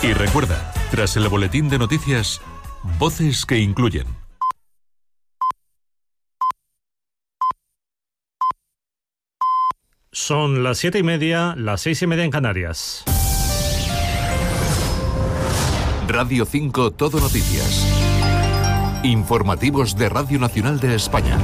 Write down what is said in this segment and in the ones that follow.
Y recuerda, tras el boletín de noticias, voces que incluyen. Son las 7:30, las 6:30 en Canarias. Radio 5 Todo Noticias. Informativos de Radio Nacional de España.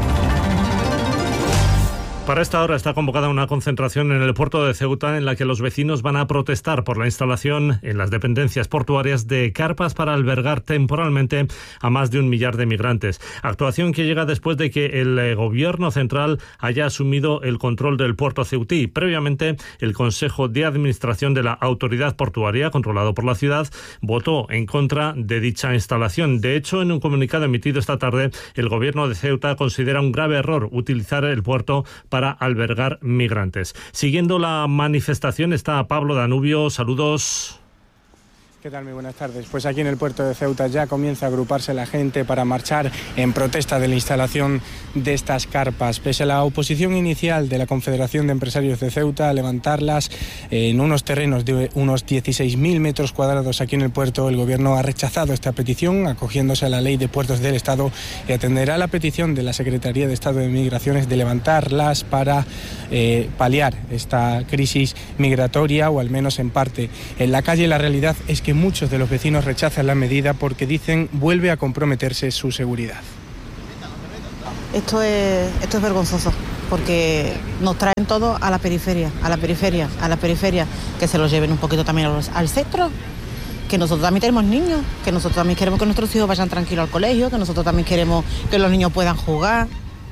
Para esta hora está convocada una concentración en el puerto de Ceuta en la que los vecinos van a protestar por la instalación en las dependencias portuarias de carpas para albergar temporalmente a más de 1 millar de migrantes. Actuación que llega después de que el gobierno central haya asumido el control del puerto ceutí. Previamente, el Consejo de Administración de la Autoridad Portuaria, controlado por la ciudad, votó en contra de dicha instalación. De hecho, en un comunicado emitido esta tarde, el gobierno de Ceuta considera un grave error utilizar el puerto para albergar migrantes. Siguiendo la manifestación está Pablo Danubio. Saludos. ¿Qué tal? Muy buenas tardes. Pues aquí en el puerto de Ceuta ya comienza a agruparse la gente para marchar en protesta de la instalación de estas carpas. Pese a la oposición inicial de la Confederación de Empresarios de Ceuta a levantarlas en unos terrenos de unos 16.000 metros cuadrados aquí en el puerto, el gobierno ha rechazado esta petición, acogiéndose a la ley de puertos del Estado, y atenderá la petición de la Secretaría de Estado de Migraciones de levantarlas para paliar esta crisis migratoria, o al menos en parte. En la calle la realidad es que muchos de los vecinos rechazan la medida porque dicen vuelve a comprometerse su seguridad. Esto es vergonzoso, porque nos traen todo a la periferia, que se los lleven un poquito también al centro, que nosotros también tenemos niños, que nosotros también queremos que nuestros hijos vayan tranquilos al colegio, que nosotros también queremos que los niños puedan jugar.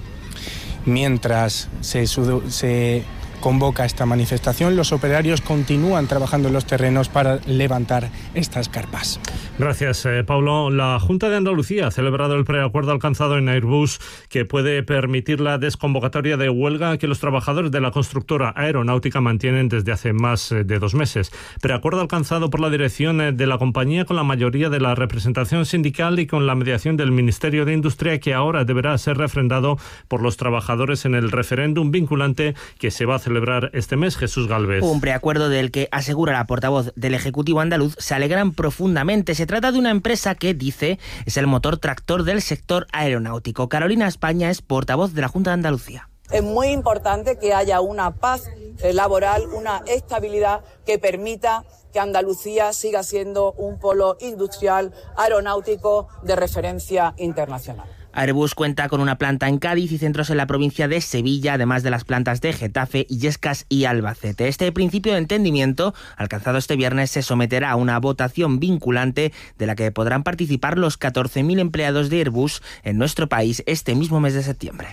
Mientras se convoca esta manifestación, los operarios continúan trabajando en los terrenos para levantar estas carpas. Gracias, Pablo. La Junta de Andalucía ha celebrado el preacuerdo alcanzado en Airbus que puede permitir la desconvocatoria de huelga que los trabajadores de la constructora aeronáutica mantienen desde hace más de 2 meses. Preacuerdo alcanzado por la dirección de la compañía con la mayoría de la representación sindical y con la mediación del Ministerio de Industria, que ahora deberá ser refrendado por los trabajadores en el referéndum vinculante que se va a celebrar este mes. Jesús Galvez. Un preacuerdo del que, asegura la portavoz del Ejecutivo andaluz, se alegran profundamente. Se trata de una empresa que, dice, es el motor tractor del sector aeronáutico. Carolina España es portavoz de la Junta de Andalucía. Es muy importante que haya una paz laboral, una estabilidad que permita que Andalucía siga siendo un polo industrial aeronáutico de referencia internacional. Airbus cuenta con una planta en Cádiz y centros en la provincia de Sevilla, además de las plantas de Getafe, Illescas y Albacete. Este principio de entendimiento, alcanzado este viernes, se someterá a una votación vinculante de la que podrán participar los 14.000 empleados de Airbus en nuestro país este mismo mes de septiembre.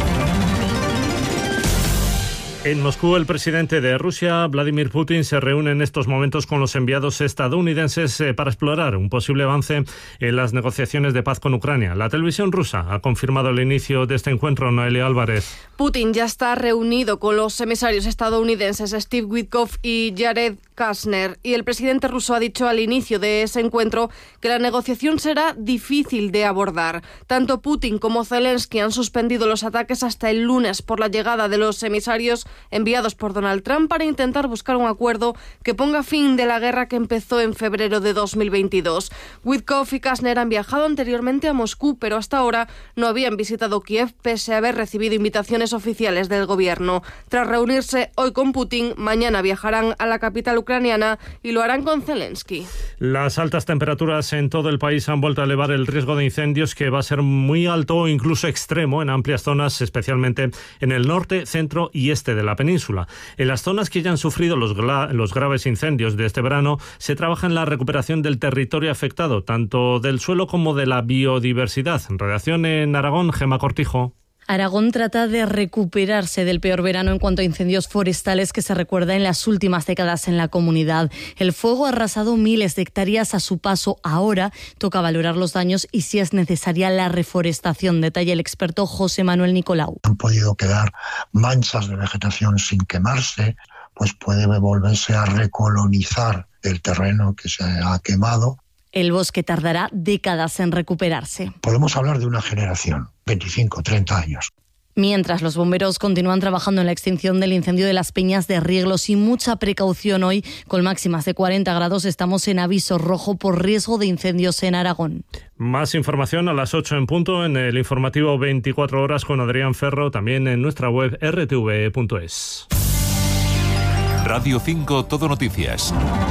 En Moscú, el presidente de Rusia, Vladimir Putin, se reúne en estos momentos con los enviados estadounidenses para explorar un posible avance en las negociaciones de paz con Ucrania. La televisión rusa ha confirmado el inicio de este encuentro. Noelia Álvarez. Putin ya está reunido con los emisarios estadounidenses Steve Witkoff y Jared Kushner, y el presidente ruso ha dicho al inicio de ese encuentro que la negociación será difícil de abordar. Tanto Putin como Zelensky han suspendido los ataques hasta el lunes por la llegada de los emisarios enviados por Donald Trump para intentar buscar un acuerdo que ponga fin de la guerra que empezó en febrero de 2022. Witkoff y Kushner han viajado anteriormente a Moscú, pero hasta ahora no habían visitado Kiev pese a haber recibido invitaciones oficiales del gobierno. Tras reunirse hoy con Putin, mañana viajarán a la capital ucraniana y lo harán con Zelensky. Las altas temperaturas en todo el país han vuelto a elevar el riesgo de incendios, que va a ser muy alto o incluso extremo en amplias zonas, especialmente en el norte, centro y este de la península. En las zonas que ya han sufrido los graves incendios de este verano, se trabaja en la recuperación del territorio afectado, tanto del suelo como de la biodiversidad. Redacción en Aragón, Gemma Cortijo. Aragón trata de recuperarse del peor verano en cuanto a incendios forestales que se recuerda en las últimas décadas en la comunidad. El fuego ha arrasado miles de hectáreas a su paso. Ahora toca valorar los daños y si es necesaria la reforestación, detalla el experto José Manuel Nicolau. Han podido quedar manchas de vegetación sin quemarse, pues puede volverse a recolonizar el terreno que se ha quemado. El bosque tardará décadas en recuperarse. Podemos hablar de una generación, 25, 30 años. Mientras los bomberos continúan trabajando en la extinción del incendio de las Peñas de Rieglos y mucha precaución hoy, con máximas de 40 grados, estamos en aviso rojo por riesgo de incendios en Aragón. Más información a las 8 en punto en el informativo 24 horas con Adrián Ferro, también en nuestra web rtv.es. Radio 5 Todo Noticias.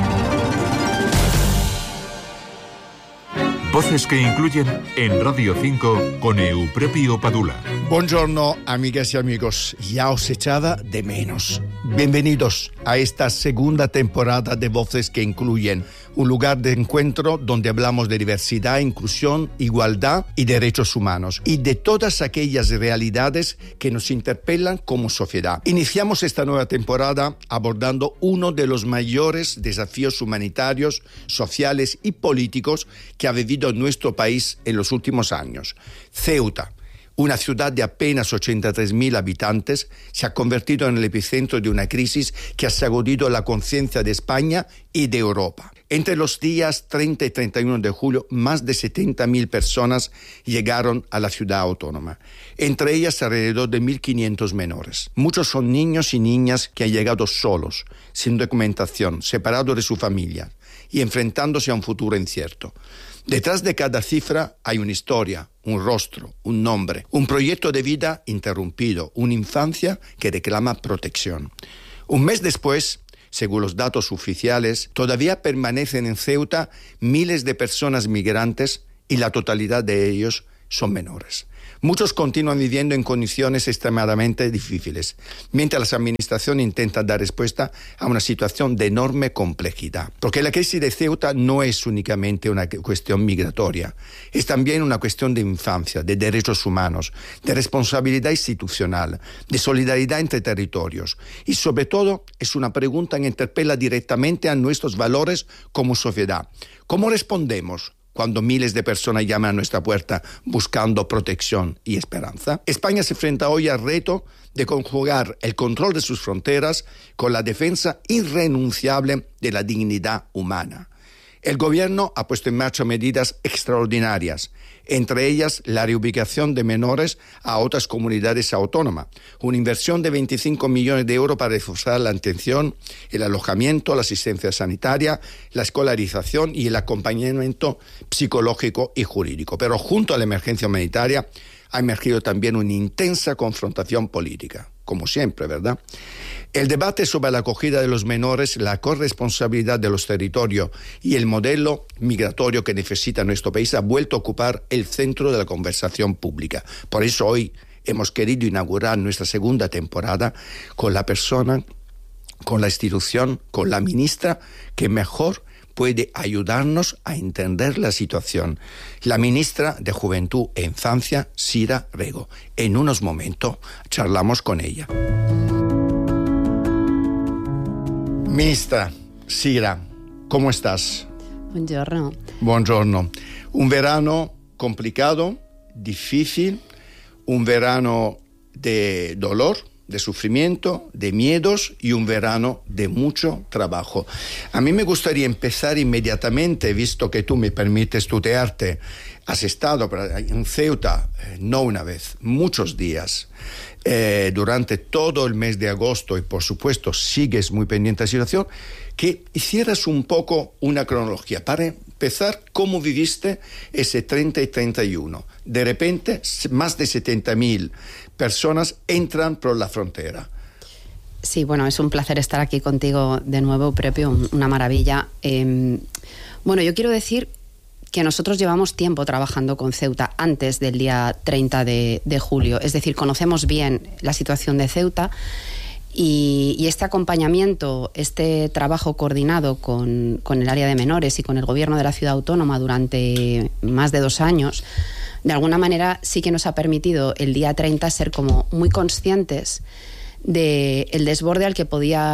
Voces que incluyen en Radio 5 con Eupropio Padula. Buongiorno, amigas y amigos. Ya os echaba de menos. Bienvenidos a esta segunda temporada de Voces que incluyen, un lugar de encuentro donde hablamos de diversidad, inclusión, igualdad y derechos humanos y de todas aquellas realidades que nos interpelan como sociedad. Iniciamos esta nueva temporada abordando uno de los mayores desafíos humanitarios, sociales y políticos que ha vivido nuestro país en los últimos años. Ceuta, una ciudad de apenas 83.000 habitantes, se ha convertido en el epicentro de una crisis que ha sacudido la conciencia de España y de Europa. Entre los días 30 y 31 de julio, más de 70.000 personas llegaron a la ciudad autónoma. Entre ellas, alrededor de 1.500 menores. Muchos son niños y niñas que han llegado solos, sin documentación, separados de su familia y enfrentándose a un futuro incierto. Detrás de cada cifra hay una historia, un rostro, un nombre, un proyecto de vida interrumpido, una infancia que reclama protección. Un mes después, según los datos oficiales, todavía permanecen en Ceuta miles de personas migrantes y la totalidad de ellos son menores. Muchos continúan viviendo en condiciones extremadamente difíciles, mientras la administración intenta dar respuesta a una situación de enorme complejidad. Porque la crisis de Ceuta no es únicamente una cuestión migratoria, es también una cuestión de infancia, de derechos humanos, de responsabilidad institucional, de solidaridad entre territorios. Y sobre todo es una pregunta que interpela directamente a nuestros valores como sociedad. ¿Cómo respondemos cuando miles de personas llaman a nuestra puerta buscando protección y esperanza? España se enfrenta hoy al reto de conjugar el control de sus fronteras con la defensa irrenunciable de la dignidad humana. El Gobierno ha puesto en marcha medidas extraordinarias, entre ellas la reubicación de menores a otras comunidades autónomas, una inversión de 25 millones de euros para reforzar la atención, el alojamiento, la asistencia sanitaria, la escolarización y el acompañamiento psicológico y jurídico. Pero junto a la emergencia humanitaria ha emergido también una intensa confrontación política, como siempre, ¿verdad? El debate sobre la acogida de los menores, la corresponsabilidad de los territorios y el modelo migratorio que necesita nuestro país ha vuelto a ocupar el centro de la conversación pública. Por eso hoy hemos querido inaugurar nuestra segunda temporada con la persona, con la institución, con la ministra que mejor puede ayudarnos a entender la situación. La ministra de Juventud e Infancia, Sira Rego. En unos momentos charlamos con ella. Ministra Sira, ¿cómo estás? Buongiorno. Buongiorno. Un verano complicado, difícil, un verano de dolor, de sufrimiento, de miedos y un verano de mucho trabajo. A mí me gustaría empezar inmediatamente, visto que tú me permites tutearte. Has estado en Ceuta, no una vez, muchos días, durante todo el mes de agosto y por supuesto sigues muy pendiente de la situación, que hicieras un poco una cronología. Para empezar, ¿cómo viviste ese 30 y 31? De repente, más de 70.000 personas entran por la frontera. Sí, bueno, es un placer estar aquí contigo de nuevo, Propio, una maravilla. Bueno, yo quiero decir que nosotros llevamos tiempo trabajando con Ceuta antes del día 30 de julio. Es decir, conocemos bien la situación de Ceuta y este acompañamiento, este trabajo coordinado con el área de menores y con el Gobierno de la Ciudad Autónoma durante más de 2 años, de alguna manera sí que nos ha permitido el día 30 ser como muy conscientes del desborde al que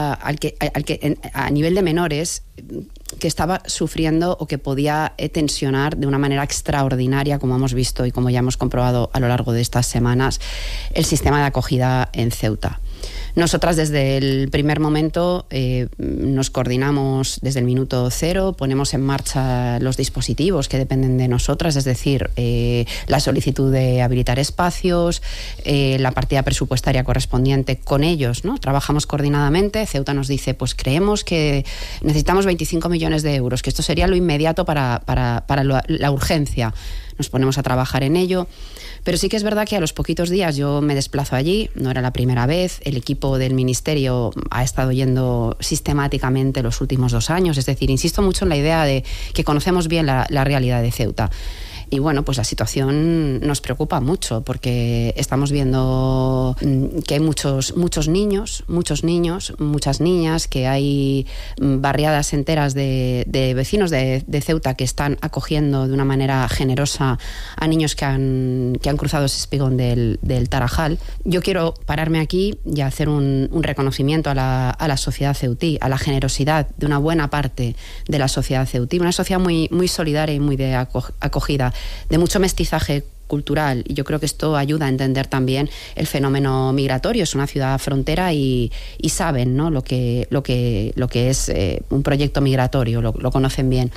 a nivel de menores que estaba sufriendo o que podía tensionar de una manera extraordinaria, como hemos visto y como ya hemos comprobado a lo largo de estas semanas, el sistema de acogida en Ceuta. Nosotras desde el primer momento nos coordinamos desde el minuto cero, ponemos en marcha los dispositivos que dependen de nosotras, es decir, la solicitud de habilitar espacios, la partida presupuestaria correspondiente con ellos, ¿no? Trabajamos coordinadamente. Ceuta nos dice, pues creemos que necesitamos 25 millones de euros, que esto sería lo inmediato para la urgencia. Nos ponemos a trabajar en ello. Pero sí que es verdad que a los poquitos días yo me desplazo allí, no era la primera vez, el equipo del Ministerio ha estado yendo sistemáticamente los últimos 2 años, es decir, insisto mucho en la idea de que conocemos bien la realidad de Ceuta. Y bueno, pues la situación nos preocupa mucho porque estamos viendo que hay muchos niños, muchas niñas, que hay barriadas enteras de vecinos de Ceuta que están acogiendo de una manera generosa a niños que han cruzado ese espigón del Tarajal. Yo quiero pararme aquí y hacer un reconocimiento a la sociedad ceutí, a la generosidad de una buena parte de la sociedad ceutí, una sociedad muy, muy solidaria y muy de acogida, de mucho mestizaje cultural, y yo creo que esto ayuda a entender también el fenómeno migratorio. Es una ciudad frontera y saben, ¿no?, lo que es un proyecto migratorio, lo conocen bien.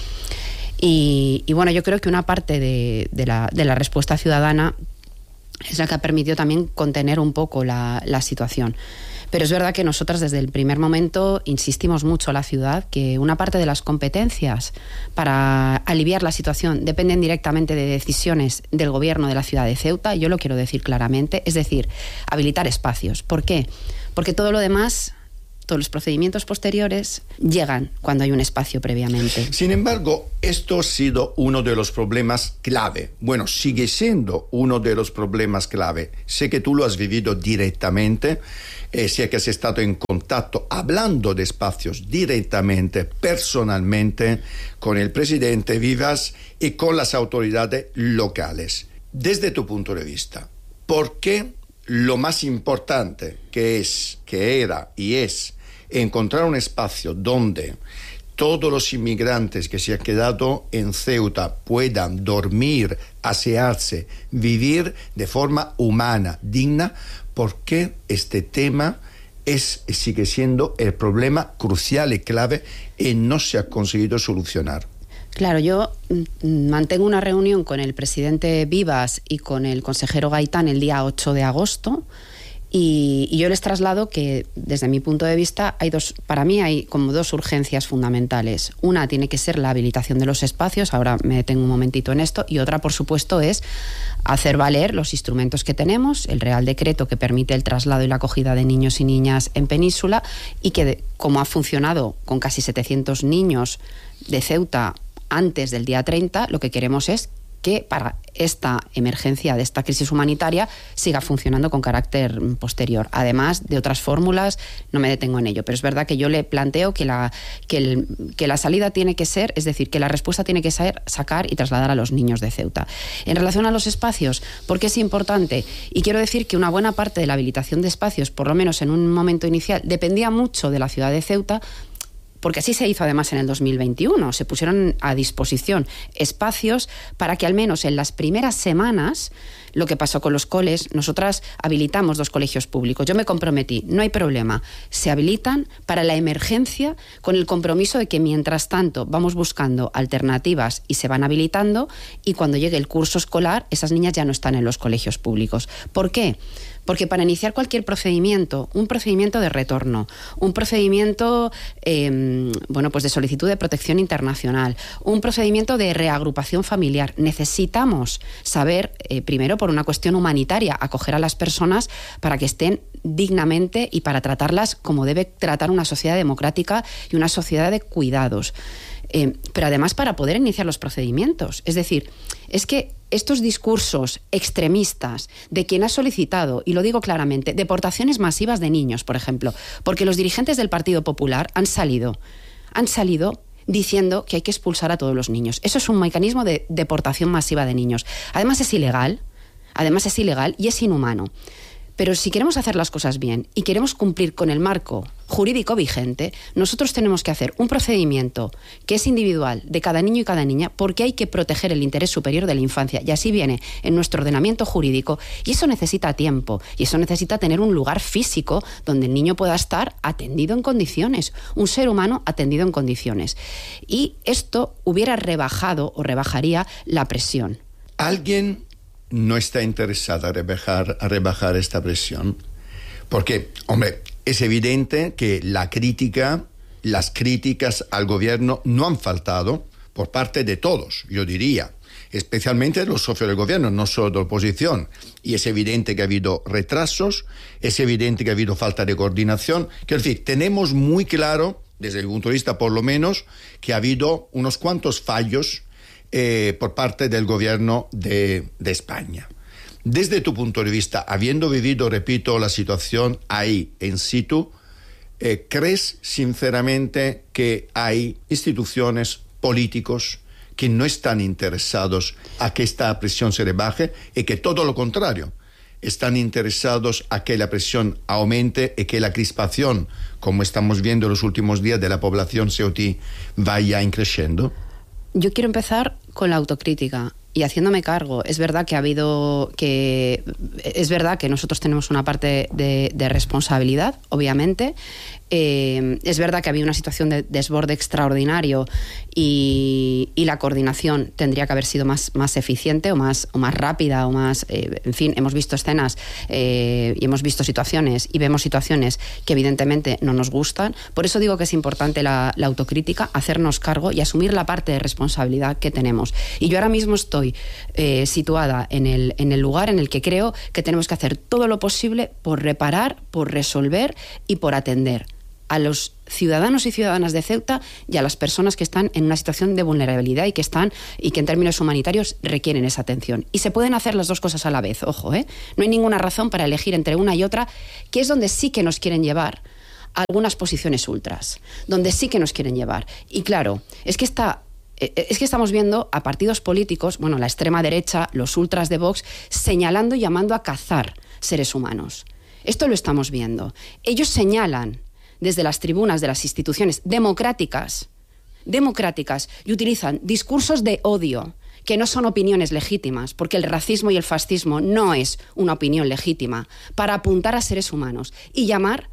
Y bueno, yo creo que una parte de la respuesta ciudadana es la que ha permitido también contener un poco la situación. Pero es verdad que nosotras desde el primer momento insistimos mucho a la ciudad que una parte de las competencias para aliviar la situación dependen directamente de decisiones del gobierno de la ciudad de Ceuta. Yo lo quiero decir claramente, es decir, habilitar espacios. ¿Por qué? Porque todo lo demás, todos los procedimientos posteriores llegan cuando hay un espacio previamente. Sin embargo, esto ha sido uno de los problemas clave. Bueno, sigue siendo uno de los problemas clave. Sé que tú lo has vivido directamente, sé que has estado en contacto, hablando de espacios directamente, personalmente, con el presidente Vivas y con las autoridades locales. Desde tu punto de vista, ¿por qué lo más importante que era y es encontrar un espacio donde todos los inmigrantes que se han quedado en Ceuta puedan dormir, asearse, vivir de forma humana, digna? ¿Por qué este tema sigue siendo el problema crucial y clave y no se ha conseguido solucionar? Claro, yo mantengo una reunión con el presidente Vivas y con el consejero Gaitán el día 8 de agosto y yo les traslado que desde mi punto de vista para mí hay como 2 urgencias fundamentales. Una tiene que ser la habilitación de los espacios, ahora me detengo un momentito en esto, y otra, por supuesto, es hacer valer los instrumentos que tenemos, el Real Decreto que permite el traslado y la acogida de niños y niñas en Península, y que como ha funcionado con casi 700 niños de Ceuta antes del día 30, lo que queremos es que para esta emergencia, de esta crisis humanitaria, siga funcionando con carácter posterior. Además de otras fórmulas, no me detengo en ello, pero es verdad que yo le planteo que la salida tiene que ser, es decir, que la respuesta tiene que ser sacar y trasladar a los niños de Ceuta. En relación a los espacios, ¿por qué es importante? Y quiero decir que una buena parte de la habilitación de espacios, por lo menos en un momento inicial, dependía mucho de la ciudad de Ceuta, porque así se hizo además en el 2021. Se pusieron a disposición espacios para que al menos en las primeras semanas, lo que pasó con los coles, nosotras habilitamos 2 colegios públicos. Yo me comprometí, no hay problema, se habilitan para la emergencia con el compromiso de que mientras tanto vamos buscando alternativas y se van habilitando, y cuando llegue el curso escolar esas niñas ya no están en los colegios públicos. ¿Por qué? Porque para iniciar cualquier procedimiento, un procedimiento de retorno, un procedimiento pues de solicitud de protección internacional, un procedimiento de reagrupación familiar, necesitamos saber, primero por una cuestión humanitaria, acoger a las personas para que estén dignamente y para tratarlas como debe tratar una sociedad democrática y una sociedad de cuidados. Pero además para poder iniciar los procedimientos. Es decir, es que estos discursos extremistas de quien ha solicitado, y lo digo claramente, deportaciones masivas de niños, por ejemplo, porque los dirigentes del Partido Popular han salido diciendo que hay que expulsar a todos los niños. Eso es un mecanismo de deportación masiva de niños. Además es ilegal y es inhumano. Pero si queremos hacer las cosas bien y queremos cumplir con el marco jurídico vigente, nosotros tenemos que hacer un procedimiento que es individual de cada niño y cada niña, porque hay que proteger el interés superior de la infancia, y así viene en nuestro ordenamiento jurídico, y eso necesita tiempo, y eso necesita tener un lugar físico donde el niño pueda estar atendido en condiciones, un ser humano atendido en condiciones. Y esto hubiera rebajado o rebajaría la presión. ¿Alguien no está interesado a rebajar esta presión? Porque, hombre, es evidente que las críticas al gobierno no han faltado por parte de todos, yo diría, especialmente de los socios del gobierno, no solo de la oposición. Y es evidente que ha habido retrasos, es evidente que ha habido falta de coordinación. Quiero decir, tenemos muy claro, desde el punto de vista por lo menos, que ha habido unos cuantos fallos por parte del gobierno de España. Desde tu punto de vista, habiendo vivido, repito, la situación ahí, en situ, ¿crees sinceramente que hay instituciones, políticos, que no están interesados a que esta presión se rebaje y que todo lo contrario, están interesados a que la presión aumente y que la crispación, como estamos viendo en los últimos días, de la población ceutí vaya creciendo? Yo quiero empezar con la autocrítica y haciéndome cargo. Es verdad que nosotros tenemos una parte de responsabilidad, obviamente. Es verdad que había una situación de desborde extraordinario y la coordinación tendría que haber sido más eficiente o más rápida o más... en fin, hemos visto escenas y hemos visto situaciones y vemos situaciones que evidentemente no nos gustan. Por eso digo que es importante la autocrítica, hacernos cargo y asumir la parte de responsabilidad que tenemos. Y yo ahora mismo estoy situada en el lugar en el que creo que tenemos que hacer todo lo posible por reparar, por resolver y por atender a los ciudadanos y ciudadanas de Ceuta y a las personas que están en una situación de vulnerabilidad y que en términos humanitarios requieren esa atención. Y se pueden hacer las dos cosas a la vez, ojo, ¿eh? No hay ninguna razón para elegir entre una y otra, que es donde sí que nos quieren llevar a algunas posiciones ultras, donde sí que nos quieren llevar. Y claro, es que estamos viendo a partidos políticos, bueno, la extrema derecha, los ultras de Vox, señalando y llamando a cazar seres humanos. Esto lo estamos viendo. Ellos señalan desde las tribunas de las instituciones democráticas y utilizan discursos de odio que no son opiniones legítimas, porque el racismo y el fascismo no es una opinión legítima, para apuntar a seres humanos y llamar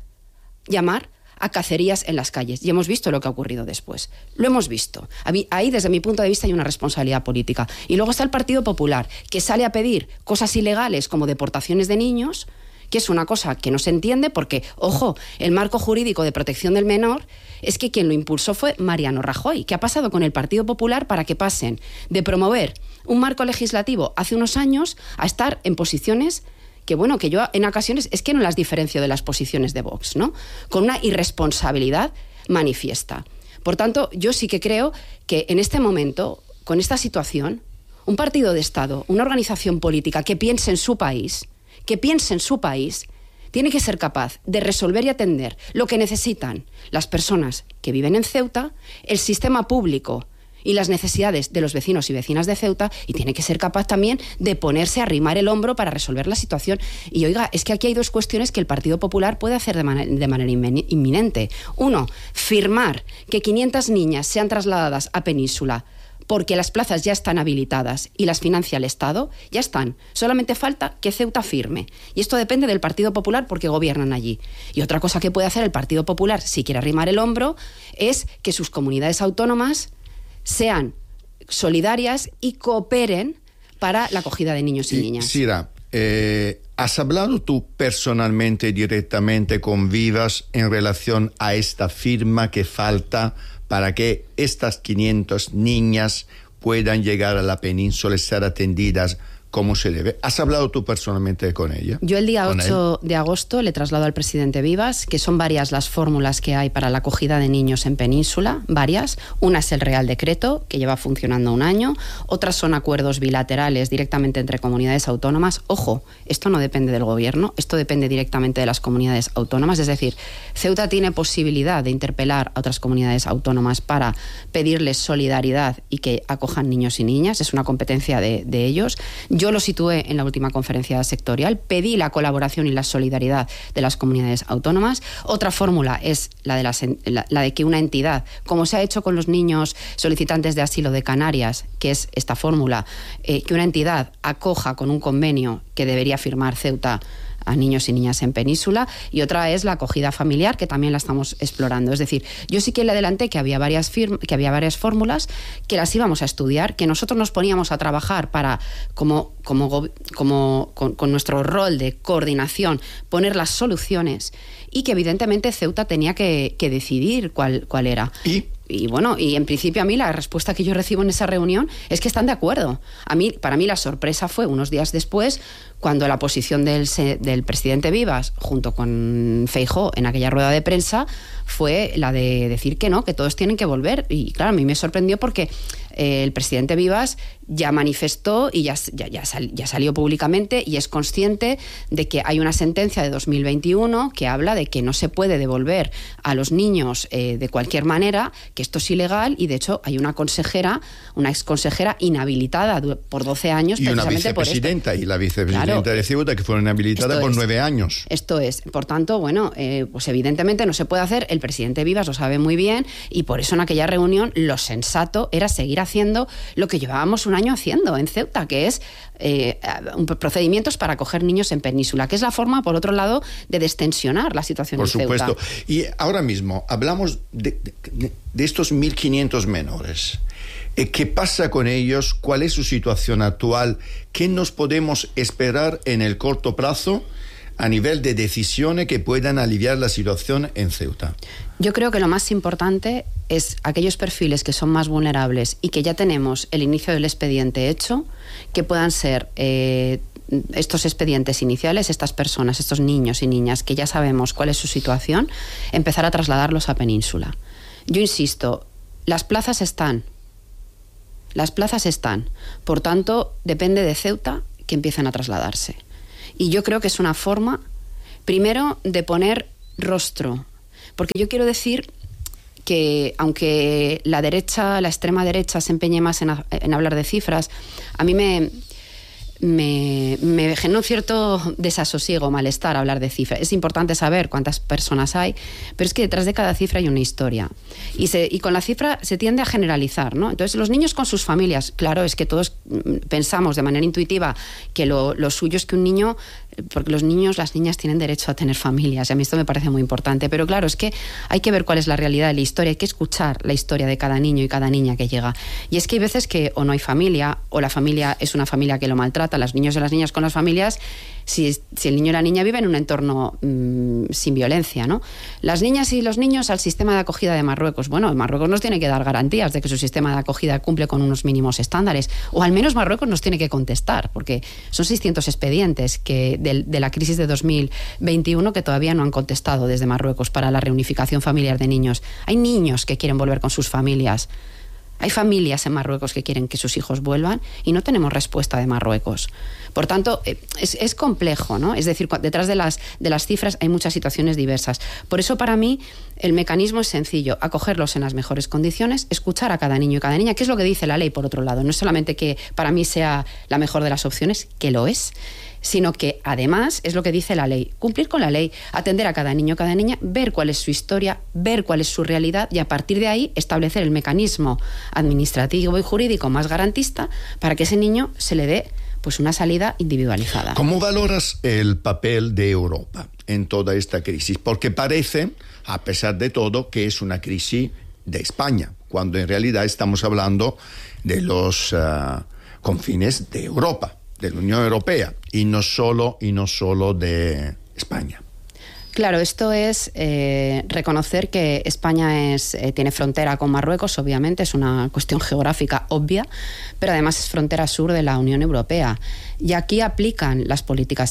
a cacerías en las calles. Y hemos visto lo que ha ocurrido después. Lo hemos visto. Ahí, desde mi punto de vista, hay una responsabilidad política. Y luego está el Partido Popular, que sale a pedir cosas ilegales como deportaciones de niños, que es una cosa que no se entiende porque, ojo, el marco jurídico de protección del menor es que quien lo impulsó fue Mariano Rajoy. ¿Qué ha pasado con el Partido Popular para que pasen de promover un marco legislativo hace unos años a estar en posiciones que, bueno, que yo en ocasiones es que no las diferencio de las posiciones de Vox, ¿no? Con una irresponsabilidad manifiesta. Por tanto, yo sí que creo que en este momento, con esta situación, un partido de Estado, una organización política que piense en su país, tiene que ser capaz de resolver y atender lo que necesitan las personas que viven en Ceuta, el sistema público y las necesidades de los vecinos y vecinas de Ceuta, y tiene que ser capaz también de ponerse a arrimar el hombro para resolver la situación. Y oiga, es que aquí hay dos cuestiones que el Partido Popular puede hacer de manera inminente. Uno, firmar que 500 niñas sean trasladadas a Península porque las plazas ya están habilitadas y las financia el Estado, ya están. Solamente falta que Ceuta firme. Y esto depende del Partido Popular porque gobiernan allí. Y otra cosa que puede hacer el Partido Popular, si quiere arrimar el hombro, es que sus comunidades autónomas sean solidarias y cooperen para la acogida de niños y niñas. Sira, ¿has hablado tú personalmente, directamente con Vivas en relación a esta firma que falta para que estas 500 niñas puedan llegar a la península y ser atendidas como se debe? ¿Has hablado tú personalmente con ella? Yo el día 8 de agosto le traslado al presidente Vivas que son varias las fórmulas que hay para la acogida de niños en Península, varias. Una es el Real Decreto, que lleva funcionando un año. Otras son acuerdos bilaterales directamente entre comunidades autónomas. Ojo, esto no depende del gobierno, esto depende directamente de las comunidades autónomas. Es decir, Ceuta tiene posibilidad de interpelar a otras comunidades autónomas para pedirles solidaridad y que acojan niños y niñas. Es una competencia de ellos. Yo lo situé en la última conferencia sectorial, pedí la colaboración y la solidaridad de las comunidades autónomas. Otra fórmula es la de que una entidad, como se ha hecho con los niños solicitantes de asilo de Canarias, que es esta fórmula, que una entidad acoja con un convenio que debería firmar Ceuta a niños y niñas en Península, y otra es la acogida familiar, que también la estamos explorando. Es decir, yo sí que le adelanté que había varias fórmulas, que las íbamos a estudiar, que nosotros nos poníamos a trabajar para, con nuestro rol de coordinación, poner las soluciones, y que evidentemente Ceuta tenía que decidir cuál era. Y bueno, y en principio a mí la respuesta que yo recibo en esa reunión es que están de acuerdo. Para mí la sorpresa fue unos días después, cuando la posición del presidente Vivas junto con Feijóo en aquella rueda de prensa fue la de decir que no, que todos tienen que volver. Y claro, a mí me sorprendió porque el presidente Vivas ya manifestó y ya salió públicamente y es consciente de que hay una sentencia de 2021 que habla de que no se puede devolver a los niños de cualquier manera, que esto es ilegal, y de hecho hay una exconsejera inhabilitada por 12 años. Y una vicepresidenta y la vicepresidenta de Ceuta que fueron inhabilitadas por 9 años. Esto es. Por tanto, bueno, pues evidentemente no se puede hacer. El presidente Vivas lo sabe muy bien y por eso en aquella reunión lo sensato era seguir haciendo lo que llevábamos un año haciendo en Ceuta, que es procedimientos para acoger niños en Península, que es la forma, por otro lado, de destensionar la situación en Ceuta. Por supuesto. Y ahora mismo hablamos de estos 1.500 menores. ¿Qué pasa con ellos? ¿Cuál es su situación actual? ¿Qué nos podemos esperar en el corto plazo a nivel de decisiones que puedan aliviar la situación en Ceuta? Yo creo que lo más importante es aquellos perfiles que son más vulnerables y que ya tenemos el inicio del expediente hecho, que puedan ser estos expedientes iniciales, estas personas, estos niños y niñas que ya sabemos cuál es su situación, empezar a trasladarlos a Península. Yo insisto, las plazas están. Por tanto, depende de Ceuta que empiecen a trasladarse. Y yo creo que es una forma, primero, de poner rostro. Porque yo quiero decir que, aunque la extrema derecha se empeñe más en hablar de cifras, a mí me genera un cierto desasosiego, malestar hablar de cifras. Es importante saber cuántas personas hay, pero es que detrás de cada cifra hay una historia. Y con la cifra se tiende a generalizar, ¿no? Entonces, los niños con sus familias, claro, es que todos pensamos de manera intuitiva que lo suyo es que un niño, porque los niños, las niñas tienen derecho a tener familias, y a mí esto me parece muy importante, pero claro, es que hay que ver cuál es la realidad de la historia, hay que escuchar la historia de cada niño y cada niña que llega. Y es que hay veces que o no hay familia, o la familia es una familia que lo maltrata, los niños y las niñas con las familias, si el niño y la niña viven en un entorno sin violencia, ¿no? Las niñas y los niños al sistema de acogida de Marruecos. Bueno, Marruecos nos tiene que dar garantías de que su sistema de acogida cumple con unos mínimos estándares, o al menos Marruecos nos tiene que contestar, porque son 600 expedientes de la crisis de 2021 que todavía no han contestado desde Marruecos para la reunificación familiar de niños. Hay niños que quieren volver con sus familias. Hay familias en Marruecos que quieren que sus hijos vuelvan y no tenemos respuesta de Marruecos. Por tanto, es complejo, ¿no? Es decir, detrás de las cifras hay muchas situaciones diversas. Por eso, para mí, el mecanismo es sencillo: acogerlos en las mejores condiciones, escuchar a cada niño y cada niña, que es lo que dice la ley, por otro lado. No es solamente que para mí sea la mejor de las opciones, que lo es, sino que además es lo que dice la ley: cumplir con la ley, atender a cada niño, cada niña, ver cuál es su historia, ver cuál es su realidad y a partir de ahí establecer el mecanismo administrativo y jurídico más garantista para que ese niño se le dé pues una salida individualizada. ¿Cómo valoras el papel de Europa en toda esta crisis? Porque parece, a pesar de todo, que es una crisis de España, cuando en realidad estamos hablando de los confines de Europa, de la Unión Europea, y no solo de España. Claro, esto es reconocer que España tiene frontera con Marruecos, obviamente, es una cuestión geográfica obvia, pero además es frontera sur de la Unión Europea. Y aquí aplican las políticas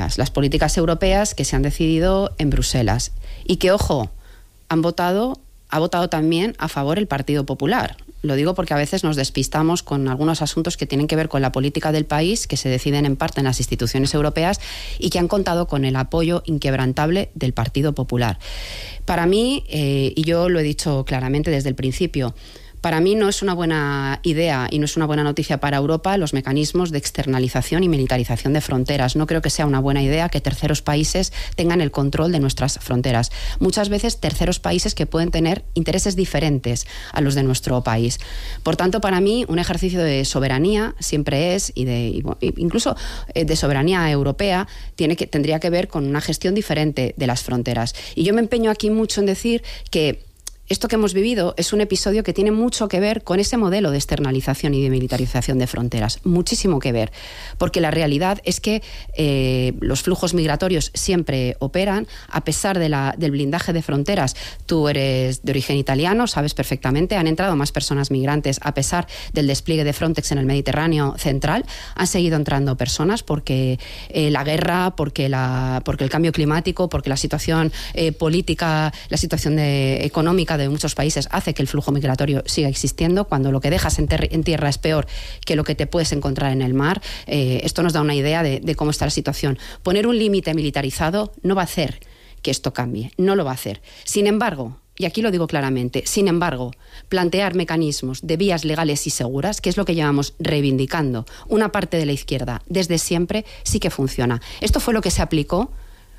europeas que se han decidido en Bruselas. Y que, ojo, ha votado también a favor el Partido Popular. Lo digo porque a veces nos despistamos con algunos asuntos que tienen que ver con la política del país, que se deciden en parte en las instituciones europeas y que han contado con el apoyo inquebrantable del Partido Popular. Para mí, y yo lo he dicho claramente desde el principio, Para mí no es una buena idea y no es una buena noticia para Europa los mecanismos de externalización y militarización de fronteras. No creo que sea una buena idea que terceros países tengan el control de nuestras fronteras. Muchas veces terceros países que pueden tener intereses diferentes a los de nuestro país. Por tanto, para mí, un ejercicio de soberanía siempre es, incluso de soberanía europea, tendría que ver con una gestión diferente de las fronteras. Y yo me empeño aquí mucho en decir que esto que hemos vivido es un episodio que tiene mucho que ver con ese modelo de externalización y de militarización de fronteras. Muchísimo que ver. Porque la realidad es que los flujos migratorios siempre operan, a pesar del blindaje de fronteras. Tú eres de origen italiano, sabes perfectamente, han entrado más personas migrantes, a pesar del despliegue de Frontex en el Mediterráneo central, han seguido entrando personas porque la guerra, porque el cambio climático, porque la situación política, la situación económica de muchos países hace que el flujo migratorio siga existiendo. Cuando lo que dejas en tierra es peor que lo que te puedes encontrar en el mar, esto nos da una idea de cómo está la situación. Poner un límite militarizado no va a hacer que esto cambie, no lo va a hacer. Sin embargo, y aquí lo digo claramente, plantear mecanismos de vías legales y seguras, que es lo que llevamos reivindicando una parte de la izquierda desde siempre, sí que funciona. Esto fue lo que se aplicó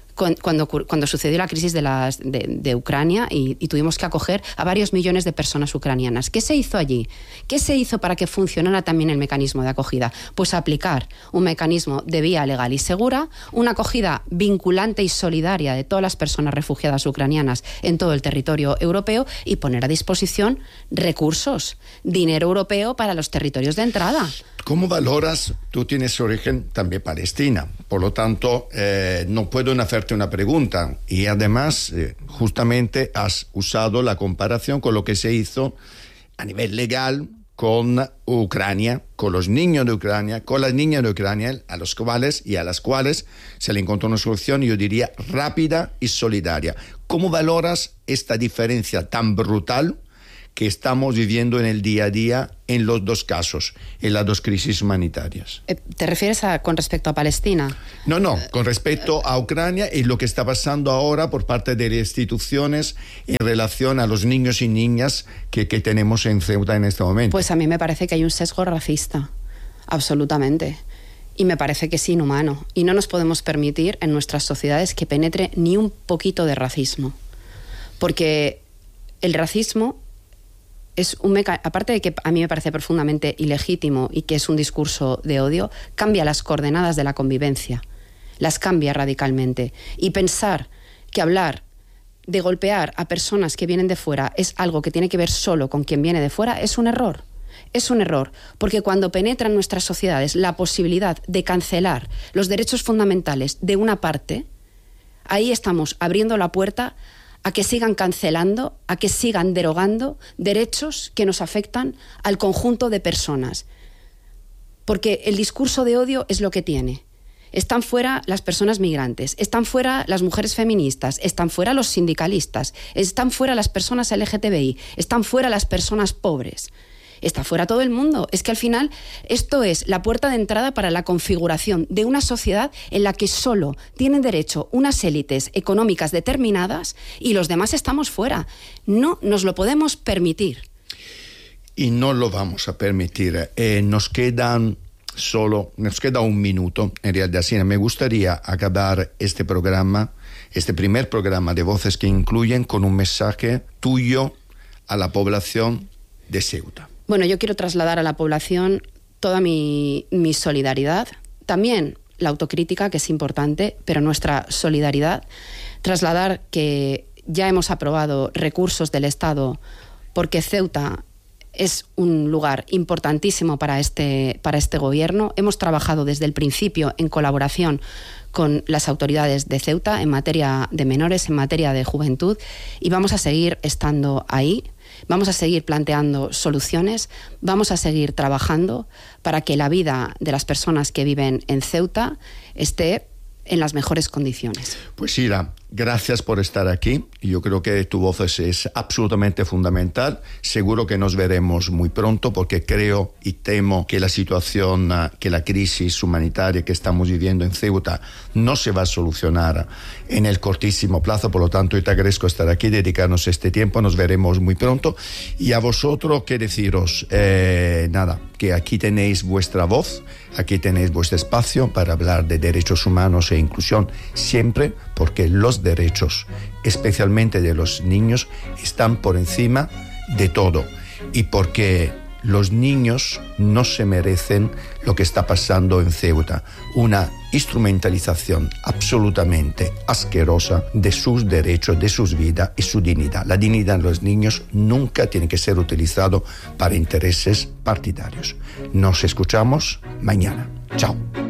cuando sucedió la crisis de Ucrania y tuvimos que acoger a varios millones de personas ucranianas. ¿Qué se hizo allí? ¿Qué se hizo para que funcionara también el mecanismo de acogida? Pues aplicar un mecanismo de vía legal y segura, una acogida vinculante y solidaria de todas las personas refugiadas ucranianas en todo el territorio europeo y poner a disposición recursos, dinero europeo para los territorios de entrada. ¿Cómo valoras? Tú tienes origen también palestina, por lo tanto no puedo no hacerte una pregunta y además justamente has usado la comparación con lo que se hizo a nivel legal con Ucrania, con los niños de Ucrania, con las niñas de Ucrania, a las cuales se le encontró una solución, yo diría, rápida y solidaria. ¿Cómo valoras esta diferencia tan brutal que estamos viviendo en el día a día en los dos casos, en las dos crisis humanitarias? ¿Te refieres con respecto a Palestina? No, con respecto a Ucrania y lo que está pasando ahora por parte de las instituciones en relación a los niños y niñas que tenemos en Ceuta en este momento. Pues a mí me parece que hay un sesgo racista, absolutamente. Y me parece que es inhumano. Y no nos podemos permitir en nuestras sociedades que penetre ni un poquito de racismo. Porque el racismo es aparte de que a mí me parece profundamente ilegítimo y que es un discurso de odio, cambia las coordenadas de la convivencia, las cambia radicalmente. Y pensar que hablar de golpear a personas que vienen de fuera es algo que tiene que ver solo con quien viene de fuera es un error. Es un error, porque cuando penetra en nuestras sociedades la posibilidad de cancelar los derechos fundamentales de una parte, ahí estamos abriendo la puerta a que sigan cancelando, a que sigan derogando derechos que nos afectan al conjunto de personas. Porque el discurso de odio es lo que tiene. Están fuera las personas migrantes, están fuera las mujeres feministas, están fuera los sindicalistas, están fuera las personas LGTBI, están fuera las personas pobres. Está fuera todo el mundo. Es que al final esto es la puerta de entrada para la configuración de una sociedad en la que solo tienen derecho unas élites económicas determinadas y los demás estamos fuera. No nos lo podemos permitir. Y no lo vamos a permitir. Nos queda un minuto. En realidad, sí, me gustaría acabar este primer programa de Voces que Incluyen, con un mensaje tuyo a la población de Ceuta. Bueno, yo quiero trasladar a la población toda mi solidaridad, también la autocrítica, que es importante, pero nuestra solidaridad, trasladar que ya hemos aprobado recursos del Estado porque Ceuta es un lugar importantísimo para este gobierno. Hemos trabajado desde el principio en colaboración con las autoridades de Ceuta en materia de menores, en materia de juventud, y vamos a seguir estando ahí. Vamos a seguir planteando soluciones, vamos a seguir trabajando para que la vida de las personas que viven en Ceuta esté en las mejores condiciones. Pues Ira, Gracias por estar aquí. Yo creo que tu voz es absolutamente fundamental. Seguro que nos veremos muy pronto porque creo y temo que la situación, que la crisis humanitaria que estamos viviendo en Ceuta no se va a solucionar en el cortísimo plazo. Por lo tanto, yo te agradezco estar aquí, dedicarnos este tiempo. Nos veremos muy pronto. Y a vosotros, ¿qué deciros? Nada, que aquí tenéis vuestra voz, aquí tenéis vuestro espacio para hablar de derechos humanos e inclusión siempre, porque los derechos, especialmente de los niños, están por encima de todo y porque los niños no se merecen lo que está pasando en Ceuta, una instrumentalización absolutamente asquerosa de sus derechos, de sus vidas y su dignidad. La dignidad de los niños nunca tiene que ser utilizado para intereses partidarios. Nos escuchamos mañana. Chao.